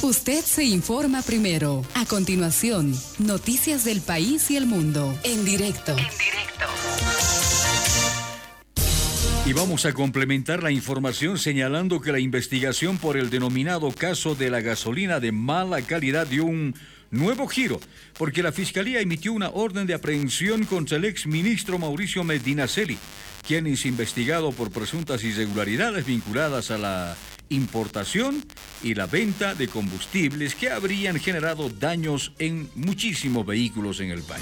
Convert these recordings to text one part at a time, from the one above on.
Usted se informa primero. A continuación, noticias del país y el mundo. En directo. Y vamos a complementar la información señalando que la investigación por el denominado caso de la gasolina de mala calidad dio un nuevo giro, porque la Fiscalía emitió una orden de aprehensión contra el exministro Mauricio Medinaceli, quien es investigado por presuntas irregularidades vinculadas a la importación y la venta de combustibles que habrían generado daños en muchísimos vehículos en el país.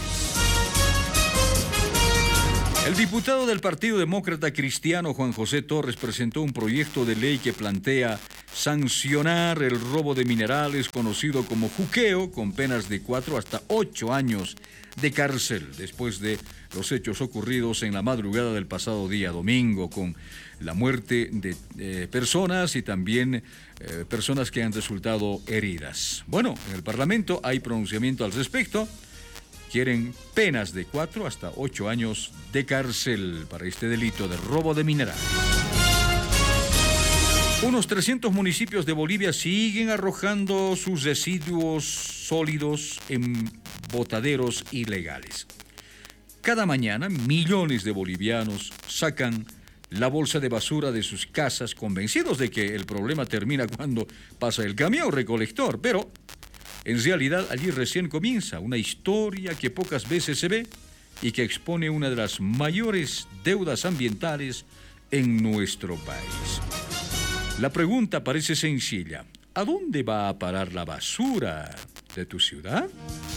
El diputado del Partido Demócrata Cristiano, Juan José Torres, presentó un proyecto de ley que plantea sancionar el robo de minerales conocido como juqueo con penas de 4 hasta 8 años de cárcel después de los hechos ocurridos en la madrugada del pasado día domingo con la muerte de personas y también personas que han resultado heridas. Bueno, en el Parlamento hay pronunciamiento al respecto. Quieren penas de 4 hasta 8 años de cárcel para este delito de robo de minerales. Unos 300 municipios de Bolivia siguen arrojando sus residuos sólidos en botaderos ilegales. Cada mañana, millones de bolivianos sacan la bolsa de basura de sus casas convencidos de que el problema termina cuando pasa el camión recolector, pero en realidad, allí recién comienza una historia que pocas veces se ve y que expone una de las mayores deudas ambientales en nuestro país. La pregunta parece sencilla. ¿A dónde va a parar la basura de tu ciudad?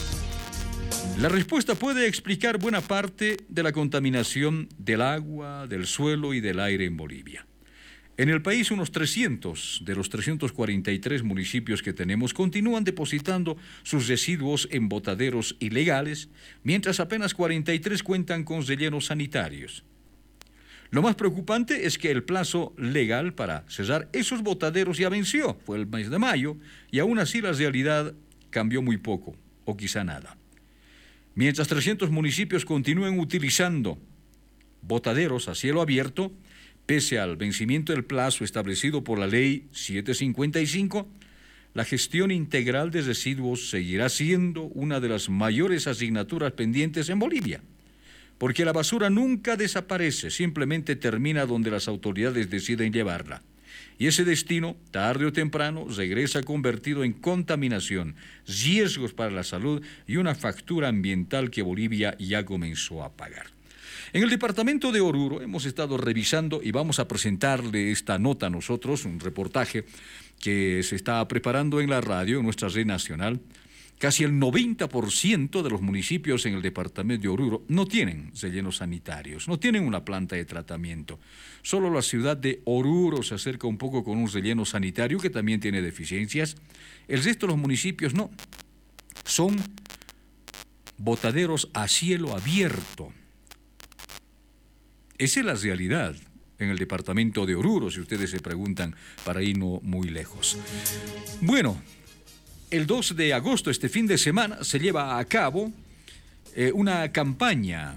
La respuesta puede explicar buena parte de la contaminación del agua, del suelo y del aire en Bolivia. En el país, unos 300 de los 343 municipios que tenemos continúan depositando sus residuos en botaderos ilegales, mientras apenas 43 cuentan con rellenos sanitarios. Lo más preocupante es que el plazo legal para cerrar esos botaderos ya venció, fue el mes de mayo, y aún así la realidad cambió muy poco, o quizá nada. Mientras 300 municipios continúen utilizando botaderos a cielo abierto, pese al vencimiento del plazo establecido por la Ley 755, la gestión integral de residuos seguirá siendo una de las mayores asignaturas pendientes en Bolivia, porque la basura nunca desaparece, simplemente termina donde las autoridades deciden llevarla. Y ese destino, tarde o temprano, regresa convertido en contaminación, riesgos para la salud y una factura ambiental que Bolivia ya comenzó a pagar. En el departamento de Oruro hemos estado revisando y vamos a presentarle esta nota a nosotros, un reportaje que se está preparando en la radio, en nuestra red nacional. Casi el 90% de los municipios en el departamento de Oruro no tienen rellenos sanitarios, no tienen una planta de tratamiento. Solo la ciudad de Oruro se acerca un poco con un relleno sanitario que también tiene deficiencias. El resto de los municipios no. Son botaderos a cielo abierto. Esa es la realidad en el departamento de Oruro, si ustedes se preguntan, para ir no muy lejos. Bueno, el 2 de agosto, este fin de semana, se lleva a cabo una campaña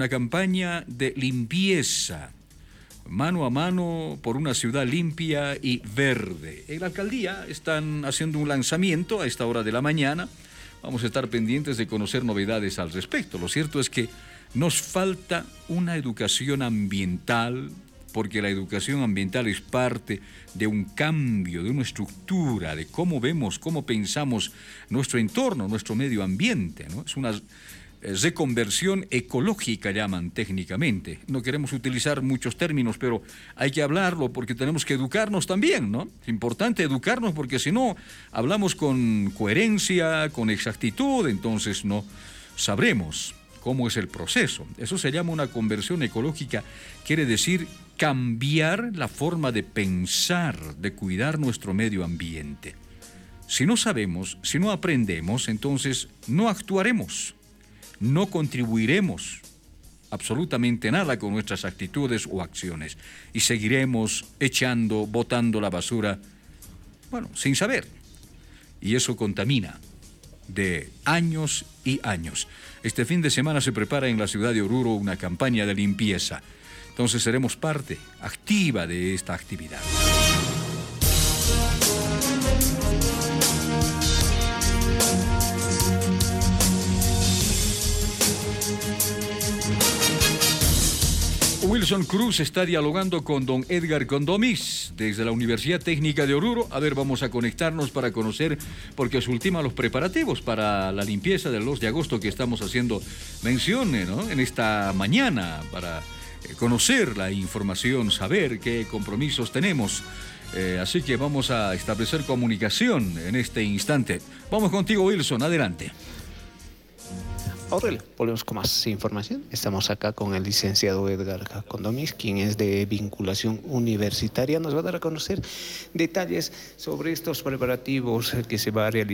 de limpieza, mano a mano por una ciudad limpia y verde. En la alcaldía están haciendo un lanzamiento a esta hora de la mañana. Vamos a estar pendientes de conocer novedades al respecto. Lo cierto es que nos falta una educación ambiental, porque la educación ambiental es parte de un cambio, de una estructura, de cómo vemos, cómo pensamos nuestro entorno, nuestro medio ambiente, ¿no? Es una reconversión ecológica, llaman técnicamente. No queremos utilizar muchos términos, pero hay que hablarlo porque tenemos que educarnos también, ¿no? Es importante educarnos porque si no hablamos con coherencia, con exactitud, entonces no sabremos cómo es el proceso. Eso se llama una conversión ecológica, quiere decir cambiar la forma de pensar, de cuidar nuestro medio ambiente. Si no sabemos, si no aprendemos, entonces no actuaremos, no contribuiremos absolutamente nada con nuestras actitudes o acciones y seguiremos echando, botando la basura, sin saber. Y eso contamina de años y años. Este fin de semana se prepara en la ciudad de Oruro una campaña de limpieza. Entonces seremos parte activa de esta actividad. Wilson Cruz está dialogando con don Edgar Condomis desde la Universidad Técnica de Oruro. A ver, vamos a conectarnos para conocer, porque se ultiman los preparativos para la limpieza del 2 de agosto que estamos haciendo mención, ¿no?, en esta mañana, para conocer la información, saber qué compromisos tenemos. Así que vamos a establecer comunicación en este instante. Vamos contigo, Wilson, adelante. Aurelio, volvemos con más información. Estamos acá con el licenciado Edgar Condomis, quien es de vinculación universitaria. Nos va a dar a conocer detalles sobre estos preparativos que se va a realizar